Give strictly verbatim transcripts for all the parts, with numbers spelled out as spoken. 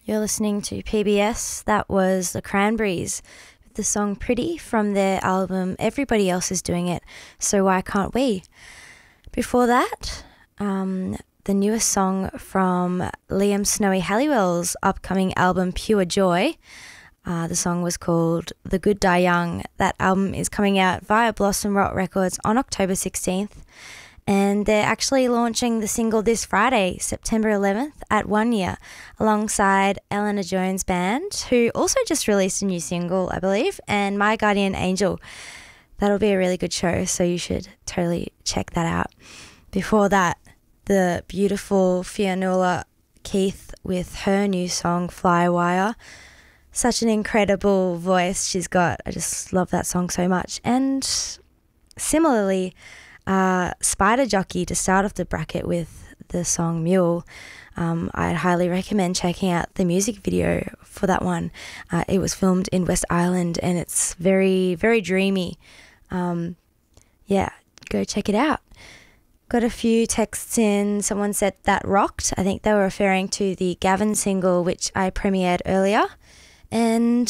You're listening to P B S. That was the Cranberries with the song Pretty from their album Everybody Else Is Doing It, So Why Can't We? Before that, um, the newest song from Liam Snowy Halliwell's upcoming album Pure Joy. Uh, the song was called The Good Die Young. That album is coming out via Blossom Rot Records on October sixteenth. And they're actually launching the single this Friday, September eleventh, at One Year, alongside Eleanor Jones Band, who also just released a new single, I believe, and My Guardian Angel. That'll be a really good show, so you should totally check that out. Before that, the beautiful Fionnuala Keith with her new song, Flywire. Such an incredible voice she's got. I just love that song so much. And similarly, Uh, Spider Jockey to start off the bracket with the song Mule. Um, I'd highly recommend checking out the music video for that one. Uh, it was filmed in West Island and it's very, very dreamy. Um, yeah, go check it out. Got a few texts in. Someone said that rocked. I think they were referring to the Gavin single, which I premiered earlier. And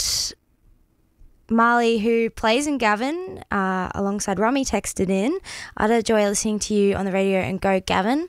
Marley, who plays in Gavin, uh, alongside Romy, texted in, I'd enjoy listening to you on the radio and go Gavin.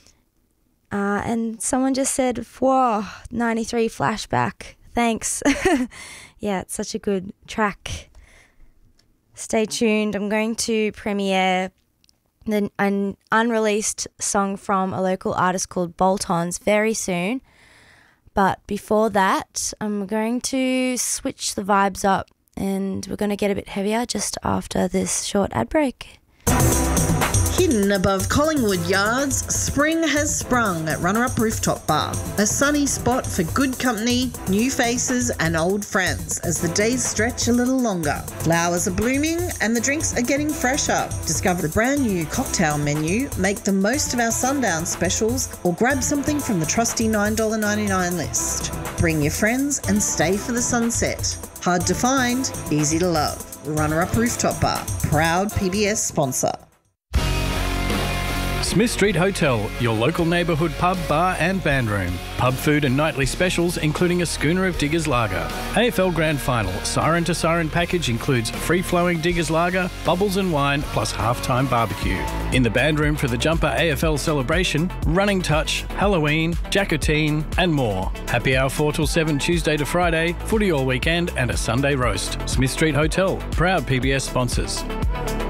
Uh, and someone just said, whoa, ninety-three flashback. Thanks. Yeah, it's such a good track. Stay tuned. I'm going to premiere the, an unreleased song from a local artist called Bolt-Ons very soon. But before that, I'm going to switch the vibes up. And we're going to get a bit heavier just after this short ad break. Hidden above Collingwood Yards, spring has sprung at Runner-Up Rooftop Bar. A sunny spot for good company, new faces and old friends as the days stretch a little longer. Flowers are blooming and the drinks are getting fresher. Discover the brand new cocktail menu, make the most of our sundown specials or grab something from the trusty nine dollars ninety-nine list. Bring your friends and stay for the sunset. Hard to find, easy to love. Runner-Up Rooftop Bar, proud P B S sponsor. Smith Street Hotel, your local neighbourhood pub, bar and band room. Pub food and nightly specials, including a schooner of Diggers Lager. A F L Grand Final, Siren to Siren package includes free-flowing Diggers Lager, bubbles and wine, plus half-time barbecue. In the band room for the Jumper A F L celebration, Running Touch, Halloween, Jackotine and more. Happy hour four till seven Tuesday to Friday, footy all weekend and a Sunday roast. Smith Street Hotel, proud P B S sponsors.